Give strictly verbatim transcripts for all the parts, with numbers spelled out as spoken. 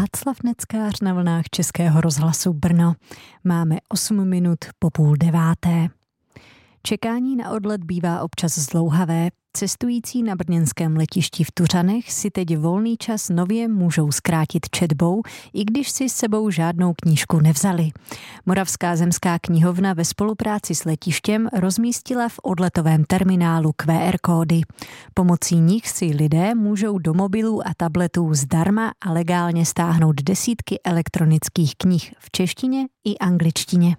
Václav Neckář na vlnách Českého rozhlasu Brno. Máme osm minut po půl deváté. Čekání na odlet bývá občas zdlouhavé. Cestující na brněnském letišti v Tuřanech si teď volný čas nově můžou zkrátit četbou, i když si s sebou žádnou knížku nevzali. Moravská zemská knihovna ve spolupráci s letištěm rozmístila v odletovém terminálu Q R kódy. Pomocí nich si lidé můžou do mobilů a tabletů zdarma a legálně stáhnout desítky elektronických knih v češtině i angličtině.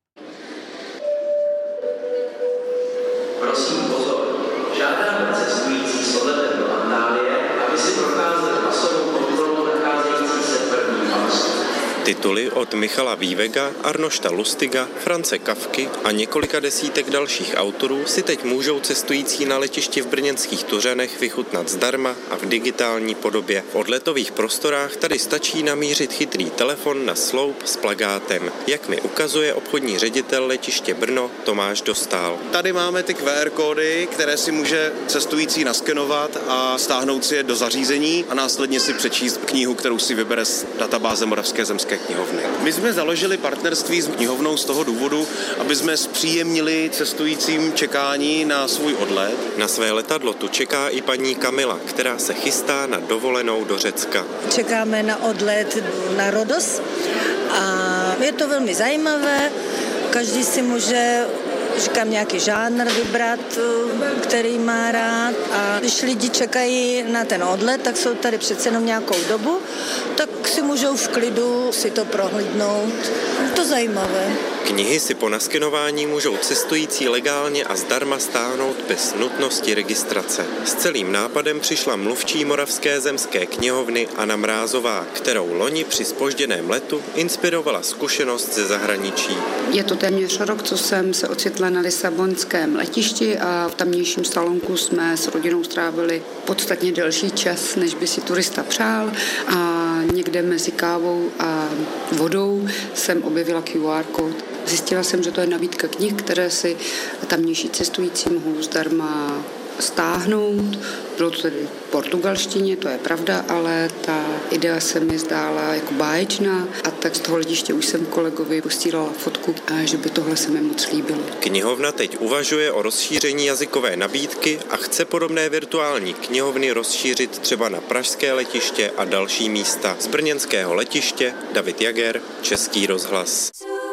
Prosím pozor, žádáme cestující s odletem do Antálie, aby si procházeli masovou kontrolou nacházející se v prvním pásmu. Tituly od Michala Vývega, Arnošta Lustiga, France Kafky a několika desítek dalších autorů si teď můžou cestující na letišti v brněnských Tuřanech vychutnat zdarma a v digitální podobě. V odletových prostorách tady stačí namířit chytrý telefon na sloup s plakátem, jak mi ukazuje obchodní ředitel letiště Brno Tomáš Dostál. Tady máme ty Q R kódy, které si může cestující naskenovat a stáhnout si je do zařízení a následně si přečíst knihu, kterou si vybere z databáze Moravské zemské knihovny. My jsme založili partnerství s knihovnou z toho důvodu, aby jsme zpříjemnili cestujícím čekání na svůj odlet. Na své letadlo tu čeká i paní Kamila, která se chystá na dovolenou do Řecka. Čekáme na odlet na Rodos a je to velmi zajímavé. Každý si může, říkám, nějaký žánr vybrat, který má rád, a když lidi čekají na ten odlet, tak jsou tady přece jenom nějakou dobu, tak si můžou v klidu si to prohlídnout. Je to zajímavé. Knihy si po naskenování můžou cestující legálně a zdarma stáhnout bez nutnosti registrace. S celým nápadem přišla mluvčí Moravské zemské knihovny Anna Mrázová, kterou loni při zpožděném letu inspirovala zkušenost ze zahraničí. Je to téměř rok, co jsem se ocitla na lisabonském letišti a v tamnějším salonku jsme s rodinou strávili podstatně delší čas, než by si turista přál, a někde mezi kávou a vodou jsem objevila Q R kód. Zjistila jsem, že to je nabídka knih, které si tamnější cestující mohou zdarma stáhnout. Bylo to tedy v portugalštině, to je pravda, ale ta idea se mi zdála jako báječná, a tak z toho letiště už jsem kolegovi posílala fotku, a že by tohle se mi moc líbilo. Knihovna teď uvažuje o rozšíření jazykové nabídky a chce podobné virtuální knihovny rozšířit třeba na pražské letiště a další místa. Z brněnského letiště David Jager, Český rozhlas.